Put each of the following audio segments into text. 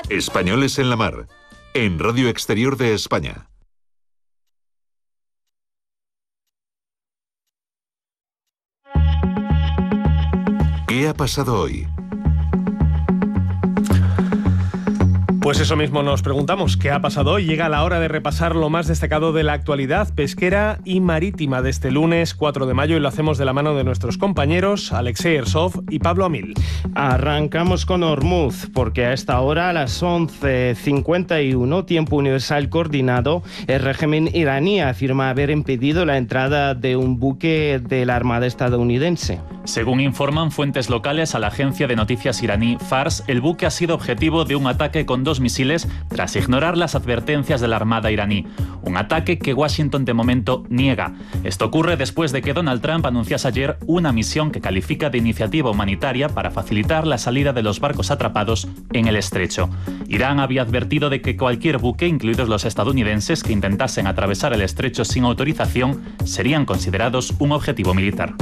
Españoles en la Mar, en Radio Exterior de España. ¿Qué ha pasado hoy? Pues eso mismo nos preguntamos, ¿qué ha pasado hoy? Llega la hora de repasar lo más destacado de la actualidad pesquera y marítima de este lunes 4 de mayo y lo hacemos de la mano de nuestros compañeros Alexei Ersov y Pablo Amil. Arrancamos con Hormuz, porque a esta hora, a las 11:51, tiempo universal coordinado, el régimen iraní afirma haber impedido la entrada de un buque de la Armada estadounidense. Según informan fuentes locales a la agencia de noticias iraní Fars, el buque ha sido objetivo de un ataque con 2 misiles tras ignorar las advertencias de la Armada iraní. Un ataque que Washington de momento niega. Esto ocurre después de que Donald Trump anunciase ayer una misión que califica de iniciativa humanitaria para facilitar la salida de los barcos atrapados en el estrecho. Irán había advertido de que cualquier buque, incluidos los estadounidenses, que intentasen atravesar el estrecho sin autorización, serían considerados un objetivo militar.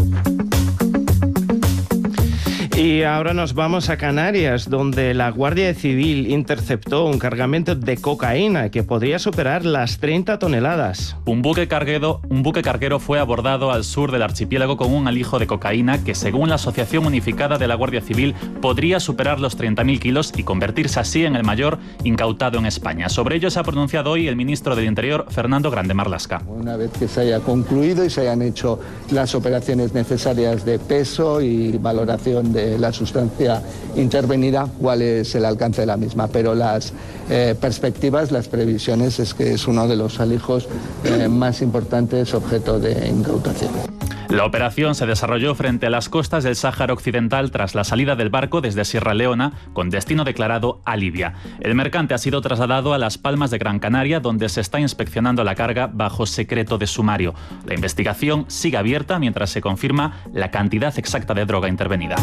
Y ahora nos vamos a Canarias, donde la Guardia Civil interceptó un cargamento de cocaína que podría superar las 30 toneladas. Un buque carguero fue abordado al sur del archipiélago con un alijo de cocaína que, según la Asociación Unificada de la Guardia Civil, podría superar los 30.000 kilos y convertirse así en el mayor incautado en España. Sobre ello se ha pronunciado hoy el ministro del Interior, Fernando Grande Marlaska. Una vez que se haya concluido y se hayan hecho las operaciones necesarias de peso y valoración de la sustancia intervenida, cuál es el alcance de la misma, pero las perspectivas, las previsiones es que es uno de los alijos más importantes objeto de incautación. La operación se desarrolló frente a las costas del Sáhara Occidental tras la salida del barco desde Sierra Leona con destino declarado a Libia. El mercante ha sido trasladado a Las Palmas de Gran Canaria, donde se está inspeccionando la carga bajo secreto de sumario. La investigación sigue abierta mientras se confirma la cantidad exacta de droga intervenida.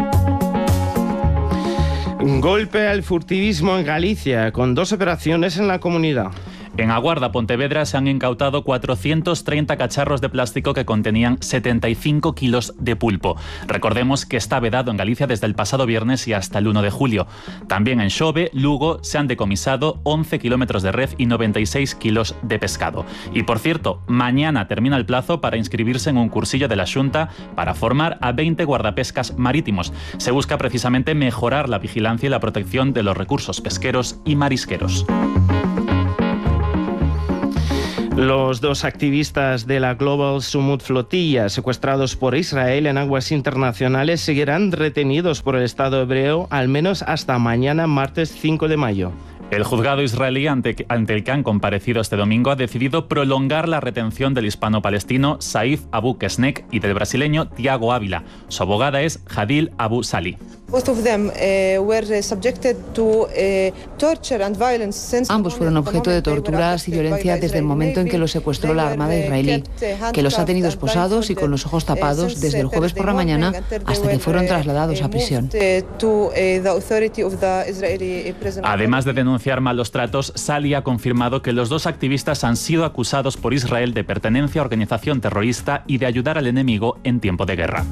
Un golpe al furtivismo en Galicia, con 2 operaciones en la comunidad. En Aguarda, Pontevedra, se han incautado 430 cacharros de plástico que contenían 75 kilos de pulpo. Recordemos que está vedado en Galicia desde el pasado viernes y hasta el 1 de julio. También en Xove, Lugo, se han decomisado 11 kilómetros de red y 96 kilos de pescado. Y por cierto, mañana termina el plazo para inscribirse en un cursillo de la Xunta para formar a 20 guardapescas marítimos. Se busca precisamente mejorar la vigilancia y la protección de los recursos pesqueros y marisqueros. Los 2 activistas de la Global Sumut Flotilla, secuestrados por Israel en aguas internacionales, seguirán retenidos por el Estado hebreo al menos hasta mañana, martes 5 de mayo. El juzgado israelí ante el que han comparecido este domingo ha decidido prolongar la retención del hispano-palestino Saif Abu Kesnek y del brasileño Tiago Ávila. Su abogada es Hadil Abu Sali. Ambos fueron objeto de torturas y violencia desde el momento en que los secuestró la Armada israelí, que los ha tenido esposados y con los ojos tapados desde el jueves por la mañana hasta que fueron trasladados a prisión. Además de denunciar malos tratos, Sali ha confirmado que los 2 activistas han sido acusados por Israel de pertenencia a organización terrorista y de ayudar al enemigo en tiempo de guerra.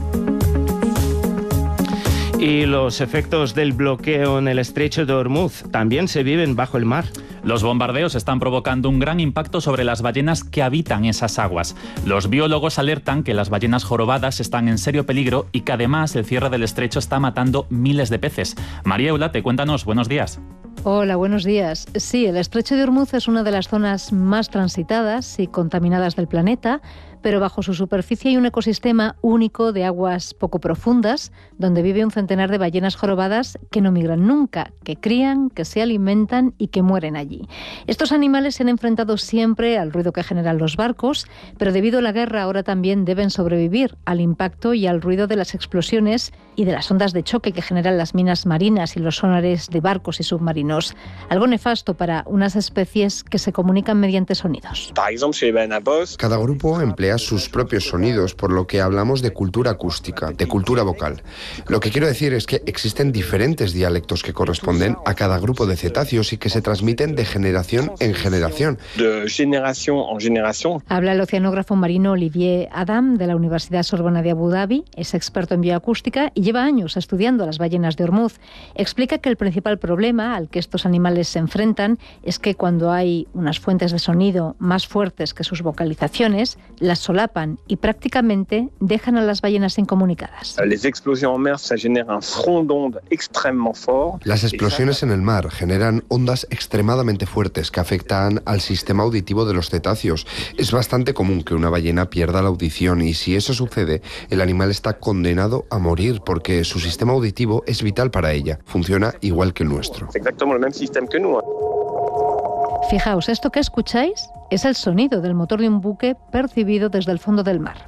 Y los efectos del bloqueo en el estrecho de Hormuz también se viven bajo el mar. Los bombardeos están provocando un gran impacto sobre las ballenas que habitan esas aguas. Los biólogos alertan que las ballenas jorobadas están en serio peligro y que además el cierre del estrecho está matando miles de peces. María Eulate, cuéntanos, buenos días. Hola, buenos días. Sí, el estrecho de Hormuz es una de las zonas más transitadas y contaminadas del planeta, pero bajo su superficie hay un ecosistema único de aguas poco profundas, donde vive un centenar de ballenas jorobadas que no migran nunca, que crían, que se alimentan y que mueren allí. Estos animales se han enfrentado siempre al ruido que generan los barcos, pero debido a la guerra ahora también deben sobrevivir al impacto y al ruido de las explosiones y de las ondas de choque que generan las minas marinas y los sonares de barcos y submarinos. Algo nefasto para unas especies que se comunican mediante sonidos. Cada grupo emplea crea sus propios sonidos, por lo que hablamos de cultura acústica, de cultura vocal. Lo que quiero decir es que existen diferentes dialectos que corresponden a cada grupo de cetáceos y que se transmiten de generación en generación. De generación en generación. Habla el oceanógrafo marino Olivier Adam de la Universidad Sorbona de Abu Dhabi, es experto en bioacústica y lleva años estudiando a las ballenas de Ormuz. Explica que el principal problema al que estos animales se enfrentan es que cuando hay unas fuentes de sonido más fuertes que sus vocalizaciones, las solapan y prácticamente dejan a las ballenas incomunicadas. Les explosions en mer, ça génère un front d'onde extrêmement fort. Las explosiones en el mar generan ondas extremadamente fuertes que afectan al sistema auditivo de los cetáceos. Es bastante común que una ballena pierda la audición y si eso sucede, el animal está condenado a morir porque su sistema auditivo es vital para ella. Funciona igual que el nuestro. C'est exactement le même système que nous. Fijaos, esto que escucháis es el sonido del motor de un buque percibido desde el fondo del mar.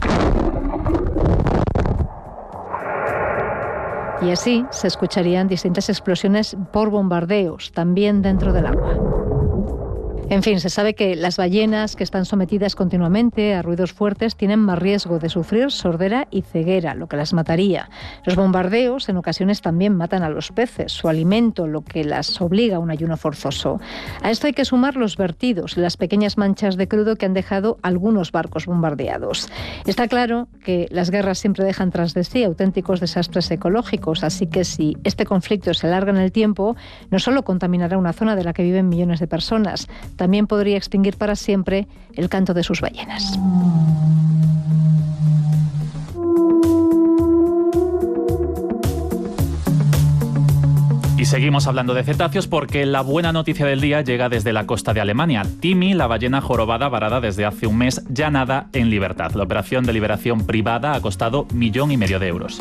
Y así se escucharían distintas explosiones por bombardeos, también dentro del agua. En fin, se sabe que las ballenas que están sometidas continuamente a ruidos fuertes tienen más riesgo de sufrir sordera y ceguera, lo que las mataría. Los bombardeos en ocasiones también matan a los peces, su alimento, lo que las obliga a un ayuno forzoso. A esto hay que sumar los vertidos, las pequeñas manchas de crudo que han dejado algunos barcos bombardeados. Está claro que las guerras siempre dejan tras de sí auténticos desastres ecológicos, así que si este conflicto se alarga en el tiempo, no solo contaminará una zona de la que viven millones de personas, también podría extinguir para siempre el canto de sus ballenas. Y seguimos hablando de cetáceos porque la buena noticia del día llega desde la costa de Alemania. Timi, la ballena jorobada varada desde hace un mes, ya nada en libertad. La operación de liberación privada ha costado 1,5 millones de euros.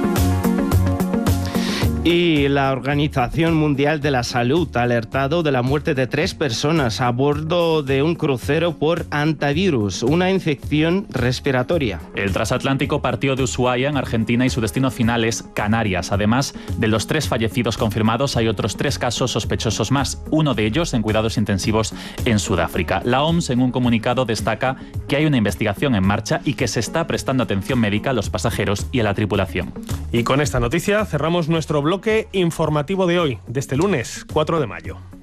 Y la Organización Mundial de la Salud ha alertado de la muerte de 3 personas a bordo de un crucero por hantavirus, una infección respiratoria. El transatlántico partió de Ushuaia, en Argentina, y su destino final es Canarias. Además de los 3 fallecidos confirmados, hay otros 3 casos sospechosos más, uno de ellos en cuidados intensivos en Sudáfrica. La OMS, en un comunicado, destaca que hay una investigación en marcha y que se está prestando atención médica a los pasajeros y a la tripulación. Y con esta noticia cerramos nuestro bloque informativo de hoy, de este lunes 4 de mayo.